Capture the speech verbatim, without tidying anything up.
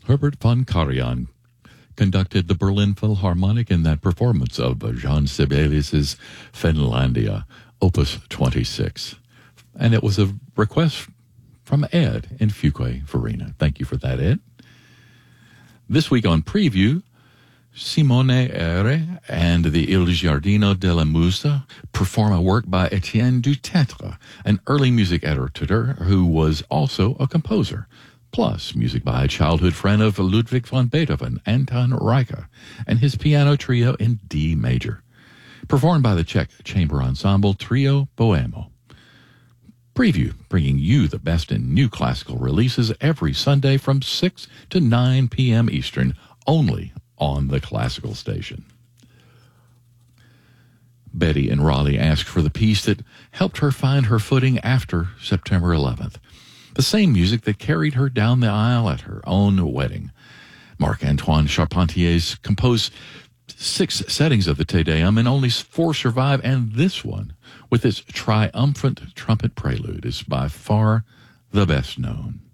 Herbert von Karajan conducted the Berlin Philharmonic in that performance of Jean Sibelius's Finlandia, Opus twenty-six. And it was a request from Ed in Fuquay, Farina. Thank you for that, Ed. This week on Preview, Simone Ere and the Il Giardino della Musa perform a work by Etienne Dutetre, an early music editor who was also a composer, plus music by a childhood friend of Ludwig van Beethoven, Anton Reicha, and his piano trio in D major, performed by the Czech Chamber Ensemble Trio Boemo. Preview, bringing you the best in new classical releases every Sunday from six to nine p.m. Eastern, only on the Classical Station. Betty in Raleigh asked for the piece that helped her find her footing after September eleventh. The same music that carried her down the aisle at her own wedding. Marc-Antoine Charpentier's composed six settings of the Te Deum, and only four survive, and this one, with its triumphant trumpet prelude, is by far the best known.